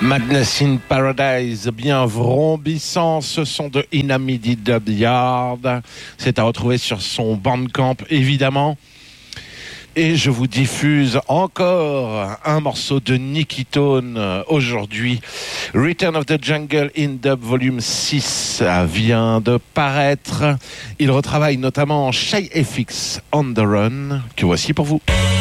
Madness in Paradise, bien vrombissant, ce son de Inamidi Yard. C'est à retrouver sur son Bandcamp, évidemment. Et je vous diffuse encore un morceau de Nicky Tone aujourd'hui. Return of the Jungle in Dub Volume 6 vient de paraître. Il retravaille notamment Shy FX on the Run, que voici pour vous.